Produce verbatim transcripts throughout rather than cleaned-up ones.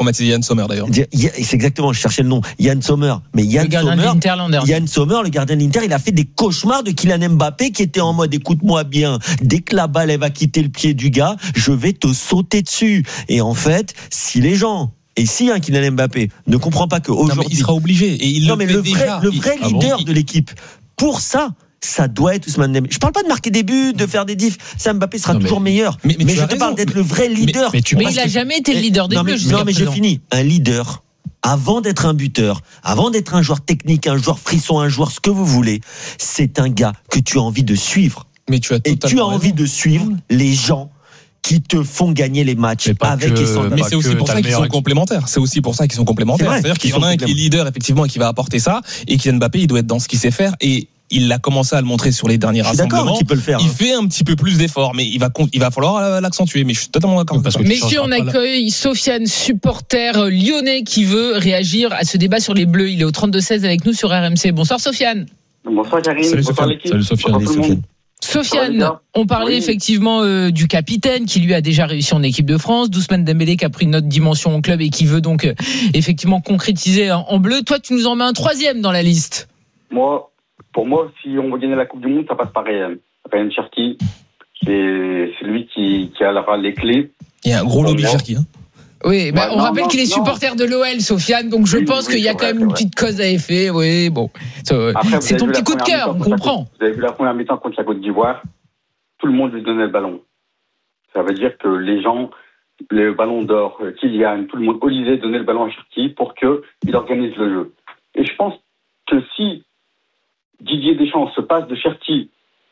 traumatisé Yann Sommer d'ailleurs. C'est exactement, je cherchais le nom. Yann Sommer. Mais Yann le gardien Sommer, de l'Inter l'an dernier. Yann Sommer, le gardien de l'Inter, il a fait des cauchemars de Kylian Mbappé qui était en mode écoute-moi bien, dès que la balle elle va quitter le pied du gars, je vais te sauter dessus. Et en fait, si les gens Et si un Kylian Mbappé ne comprend pas qu'aujourd'hui il sera obligé et il non, le mais fait le vrai, déjà. le vrai Il... leader ah bon, de l'équipe, pour ça, ça doit être Ousmane Dembélé. Je parle pas de marquer des buts, de faire des diffs. Ça, Mbappé sera non, mais, toujours meilleur. Mais, mais, mais je te parle d'être le vrai leader. Mais, mais, tu mais il a jamais été le leader des non, Bleus. Mais, non, mais je finis. Un leader, avant d'être un buteur, avant d'être un joueur technique, un joueur frisson, un joueur ce que vous voulez, c'est un gars que tu as envie de suivre. Mais tu as et tu as raison. envie de suivre les gens qui te font gagner les matchs avec que, et sans. Mais c'est aussi pour ça qu'ils sont complémentaires. C'est aussi pour ça qu'ils sont complémentaires. C'est C'est-à-dire qu'il y en a un qui est leader effectivement et qui va apporter ça, et Kylian Mbappé il doit être dans ce qu'il sait faire et il a commencé à le montrer sur les derniers rassemblements. Qu'il peut le faire, il hein. fait un petit peu plus d'efforts, mais il va il va falloir l'accentuer. Mais je suis totalement d'accord. Parce que Messieurs, on accueille Sofiane, supporter lyonnais, qui veut réagir à ce débat sur les Bleus. Il est au trente-deux seize avec nous sur R M C. Bonsoir Sofiane. Bonsoir Karine. Salut Bonsoir Sofiane. l'équipe. Salut Sofiane. Bonsoir tout le monde. Sofiane, on parlait oui. effectivement euh, du capitaine qui lui a déjà réussi en équipe de France, d'Ousmane Dembélé qui a pris une autre dimension au club et qui veut donc euh, effectivement concrétiser en, en bleu. Toi, tu nous en mets un troisième dans la liste. Moi, pour moi, si on veut gagner la Coupe du Monde, ça passe par Ryan. Ryan Cherki, c'est, c'est lui qui, qui a la, les clés. Il y a un gros lobby Cherki, hein. Oui, bah, bah, on non, rappelle non, qu'il est non. supporter de l'O L, Sofiane, donc je oui, pense oui, qu'il y a quand vrai, même une petite cause à effet. Oui, bon. Après, c'est ton petit coup de cœur, on comprend. Vous avez vu la première mi-temps contre la Côte d'Ivoire, tout le monde lui donnait le ballon. Ça veut dire que les gens, le ballon d'or, Kylian, tout le monde, Olysée donnait le ballon à Cherki pour qu'il organise le jeu. Et je pense que si Didier Deschamps se passe de Cherki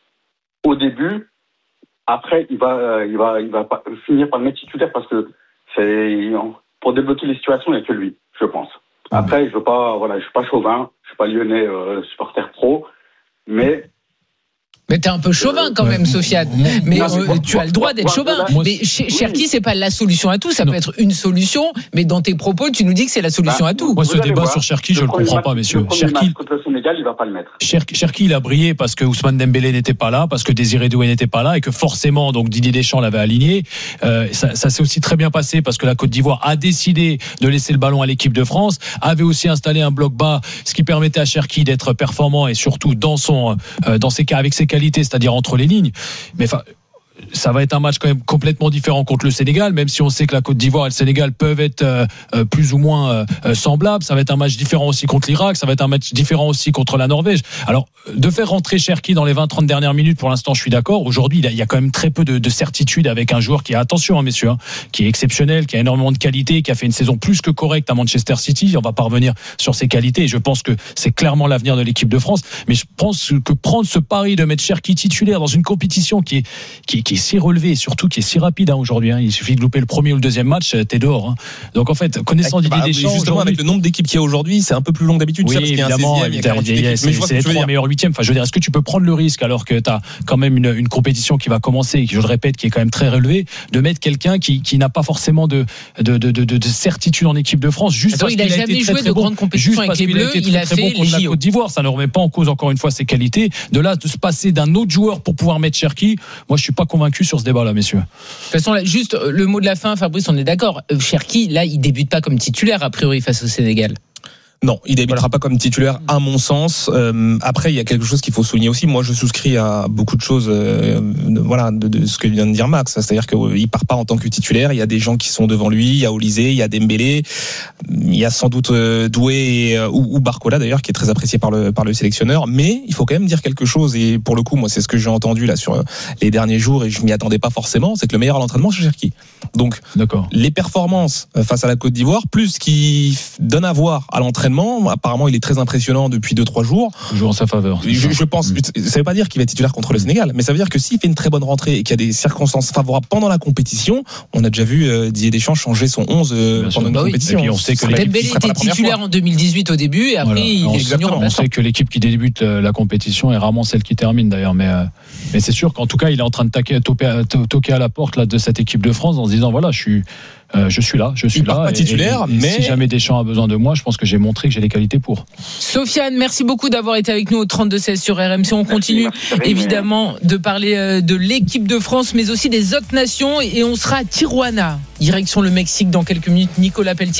au début, après, il va, il va, il va finir par le mettre titulaire parce que c'est pour débloquer les situations, il n'y a que lui, je pense. Après, je veux pas, voilà, je suis pas chauvin, je suis pas lyonnais euh, supporter pro, mais mais t'es un peu chauvin quand même, Sofiane. Mais non, euh, tu as le droit d'être chauvin. Mais Cherki, c'est pas la solution à tout. Ça non. peut être une solution, mais dans tes propos, tu nous dis que c'est la solution bah, à tout. Moi, ce débat voir. sur Cherki, je le comprends match, pas, messieurs. Le Cherki, contre le Sénégal, il va pas le mettre. Cherki, il a brillé parce que Ousmane Dembélé n'était pas là, parce que Désiré Doué n'était pas là, et que forcément, donc Didier Deschamps l'avait aligné. Euh, ça, ça s'est aussi très bien passé parce que la Côte d'Ivoire a décidé de laisser le ballon à l'équipe de France, avait aussi installé un bloc bas, ce qui permettait à Cherki d'être performant et surtout dans son, euh, dans ses cas avec ses qualités, c'est-à-dire entre les lignes. Mais enfin, ça va être un match quand même complètement différent contre le Sénégal, même si on sait que la Côte d'Ivoire et le Sénégal peuvent être euh, plus ou moins euh, semblables. Ça va être un match différent aussi contre l'Irak, ça va être un match différent aussi contre la Norvège. Alors, de faire rentrer Cherki dans les vingt trente dernières minutes, pour l'instant, je suis d'accord. Aujourd'hui, il y a quand même très peu de, de certitude avec un joueur qui a, attention, hein, messieurs, hein, qui est exceptionnel, qui a énormément de qualité, qui a fait une saison plus que correcte à Manchester City. On va pas revenir sur ses qualités. Et je pense que c'est clairement l'avenir de l'équipe de France. Mais je pense que prendre ce pari de mettre Cherki titulaire dans une compétition qui est, qui, qui est si relevé et surtout qui est si rapide hein, aujourd'hui. Hein. Il suffit de louper le premier ou le deuxième match, t'es dehors. Hein. Donc en fait, connaissant Didier bah, Deschamps, justement avec le nombre d'équipes qu'il y a aujourd'hui, c'est un peu plus long que d'habitude. Oui, ça, parce évidemment, qu'il y a un seizième, il y a quarante-huit équipes. C'est les trois meilleurs huitièmes. Enfin, je veux dire, est-ce que tu peux prendre le risque alors que t'as quand même une, une compétition qui va commencer, et qui, je le répète, qui est quand même très relevée, de mettre quelqu'un qui, qui n'a pas forcément de, de, de, de, de certitude en équipe de France, juste Attends, parce il a qu'il a jamais été joué très, très de bon, grande compétition avec les Bleus, il a fait les J O. Côte d'Ivoire, ça ne remet pas en cause encore une fois ses qualités. De là, de se passer d'un autre joueur pour pouvoir mettre Cherki, moi, je suis pas convaincu sur ce débat-là, messieurs. De toute façon, là, juste le mot de la fin, Fabrice, on est d'accord. Cherki, là, il débute pas comme titulaire a priori face au Sénégal. Non, il débutera voilà. pas comme titulaire à mon sens. Euh, après, il y a quelque chose qu'il faut souligner aussi. Moi, je souscris à beaucoup de choses, euh, de, voilà, de, de ce que vient de dire Max. C'est-à-dire qu'il euh, part pas en tant que titulaire. Il y a des gens qui sont devant lui. Il y a Olysée, il y a Dembélé, il y a sans doute euh, Doué et, euh, ou, ou Barcola d'ailleurs, qui est très apprécié par le par le sélectionneur. Mais il faut quand même dire quelque chose. Et pour le coup, moi, c'est ce que j'ai entendu là sur les derniers jours et je m'y attendais pas forcément. C'est que le meilleur à l'entraînement, c'est Cherki. Donc, d'accord. Les performances face à la Côte d'Ivoire, plus ce qui donne à voir à l'entraînement. Apparemment, il est très impressionnant depuis deux trois jours. Joue en sa faveur. Je, je pense. Mmh. Ça veut pas dire qu'il va être titulaire contre le Sénégal, mais ça veut dire que s'il fait une très bonne rentrée et qu'il y a des circonstances favorables pendant la compétition, on a déjà vu euh, Didier Deschamps changer son onze euh, pendant une bah oui. compétition. Et puis on sait que Dembélé était titulaire en deux mille dix-huit au début et après voilà. il on est venu remplaçant. On sait que l'équipe qui débute la compétition est rarement celle qui termine d'ailleurs, mais euh, mais c'est sûr qu'en tout cas, il est en train de taquer, toquer, toquer à la porte là de cette équipe de France en se disant voilà, je suis Euh, je suis là, je suis il là. Part pas titulaire, et, et, et mais si jamais Deschamps a besoin de moi, je pense que j'ai montré que j'ai les qualités pour. Sofiane, merci beaucoup d'avoir été avec nous au trente-deux seize sur R M C. On continue merci, merci, évidemment de parler de l'équipe de France, mais aussi des autres nations, et on sera à Tijuana, direction le Mexique dans quelques minutes. Nicolas Pelletier